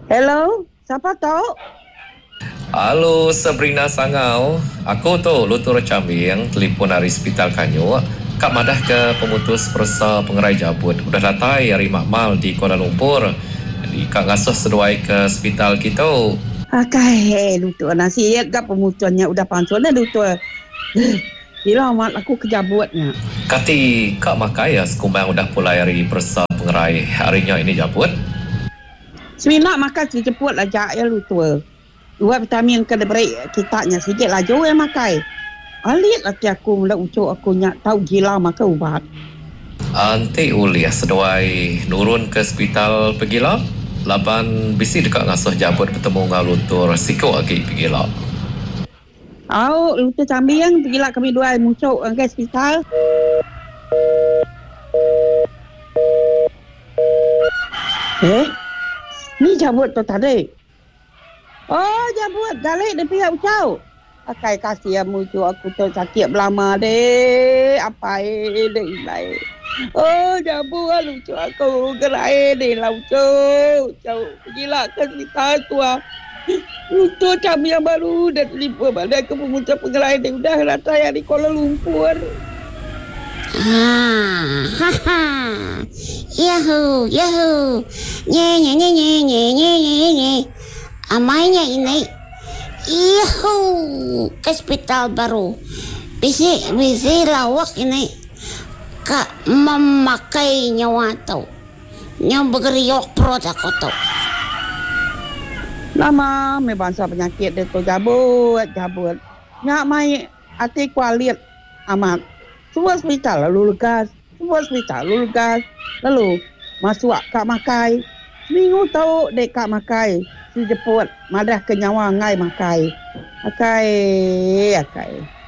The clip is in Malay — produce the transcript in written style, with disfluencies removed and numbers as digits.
Hello, siapa tu? Halo Sabrina Sangau, aku tu Lutur Cambing, telefon dari Hospital Kanyu. Kak madah ke pemutus persa pengerai jabut. Udah datai hari makmal di Kuala Lumpur. Jadi Kak ngasuh seduai ke hospital kita. Akai, lutu nasihat ke pemutuannya udah pansuan dah lutu. Gila mat aku kejabutnya. Kati Kak makai ya sekumbang udah pulai hari persa pengerai harinya ini jabut. Semina makan si ceput aja ya lutu. Dua vitamin ke debreak kitanya sikit lah jauh makai. Alit laki aku mula ucuk aku nyak tahu gila makan ubat. Anti uliah seduai nurun ke hospital pergilah. Laban bisi dekat ngasuh jabut bertemu dengan Lutur siko lagi pergilah. Lutu cambiang pergilah kami dua muncul ke hospital. Ni jabut tu tadi. Oh, jabut galik dia pihak ucau. Akai kasih muncul aku tu sakit belama deh. Apa deh ilai. Oh, jabut lucu aku gerai deh lah ucau. Pergilah ke hospital tu ah. Lucu kami yang baru dan telefon pada ke pemuncak pengerai dia udah ratai di Kuala Lumpur. Yahoo, yahoo. Nye nye nye nye nye nye nye nye. Amainya ini. Yahoo, ke hospital baru. Bisi lawak ini. Kak memakai nyawa tau. Nyawa bergeriok perut aku tau. Lama me bangsa penyakit dia tu jabut. Nyak mai hati kualit amat. Semua hospital lalu legas. Lalu masuk Kak Makai. Seminggu tahu dek Kak Makai. Si jeput madah ke nyawa ngai Makai. Akai.